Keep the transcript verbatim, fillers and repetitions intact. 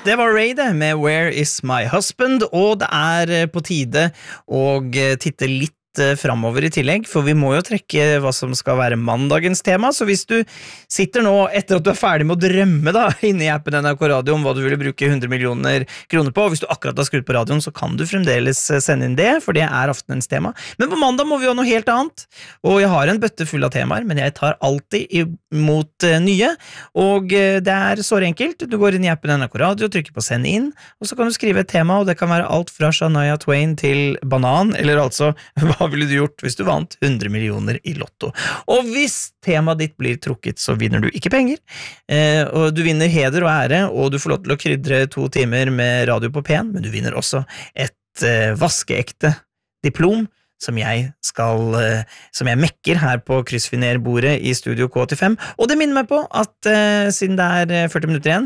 Det var Ray det, med Where is my husband, og det er på tide å titte litt fremover i tillegg, for vi må jo trekke hva som skal være mandagens tema, så hvis du sitter nå, etter at du er ferdig med å drømme da, inne i appen N R K Radio om hva du ville bruke hundre millioner kroner på, og hvis du akkurat har skrudd på radioen, så kan du fremdeles sende inn det, for det er aftenens tema. Men på mandag må vi ha noe helt annet, og jeg har en bøtte full av temaer, men jeg tar alltid imot nye, og det er så enkelt. Du går inn i appen N R K Radio, trykker på send inn, og så kan du skrive et tema, og det kan være alt fra Shania Twain til banan, eller altså hva Hva ville du gjort hvis du vant hundre millioner i lotto? Og hvis temaet ditt blir trukket, så vinner du ikke penger, eh, og du vinner heder og ære, og du får lov til å krydre to timer med radio på P en, men du vinner også et eh, vaskeekte diplom, som jeg skal, eh, som jeg mekker her på kryssfinerbordet i Studio K åttifem, og det minner meg på at eh, siden det er førti minutter igjen,